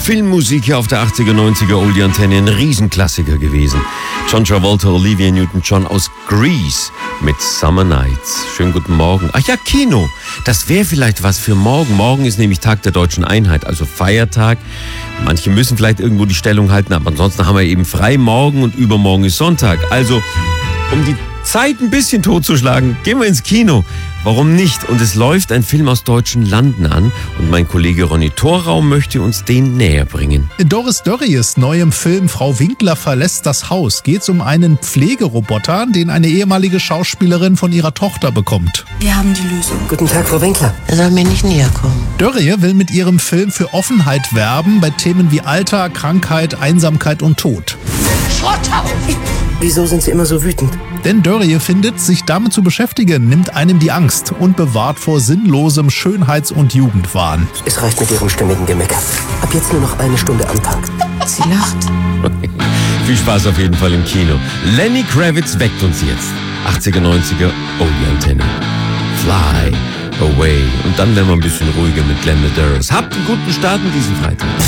Filmmusik hier auf der 80er, 90er Oldie-Antenne, ein Riesenklassiker gewesen. John Travolta, Olivia Newton-John aus Grease mit Summer Nights. Schönen guten Morgen. Ach ja, Kino. Das wäre vielleicht was für morgen. Morgen ist nämlich Tag der Deutschen Einheit, also Feiertag. Manche müssen vielleicht irgendwo die Stellung halten, aber ansonsten haben wir eben frei. Morgen und übermorgen ist Sonntag. Also, um die Zeit ein bisschen totzuschlagen, gehen wir ins Kino. Warum nicht? Und es läuft ein Film aus deutschen Landen an und mein Kollege Ronny Thorau möchte uns den näher bringen. In Doris Dörries neuem Film Frau Winkler verlässt das Haus geht es um einen Pflegeroboter, den eine ehemalige Schauspielerin von ihrer Tochter bekommt. Wir haben die Lösung. Guten Tag, Frau Winkler. Er soll mir nicht näher kommen. Dörrie will mit ihrem Film für Offenheit werben bei Themen wie Alter, Krankheit, Einsamkeit und Tod. Schrottau! Wieso sind Sie immer so wütend? Denn Dörrie findet, sich damit zu beschäftigen, nimmt einem die Angst und bewahrt vor sinnlosem Schönheits- und Jugendwahn. Es reicht mit Ihrem ständigen Gemecker. Ab jetzt nur noch 1 Stunde am Tag. Sie lacht. Viel Spaß auf jeden Fall im Kino. Lenny Kravitz weckt uns jetzt. 80er, 90er Oldie-Antenne. Fly away. Und dann werden wir ein bisschen ruhiger mit Glenn Medeiros. Habt einen guten Start in diesen Freitag.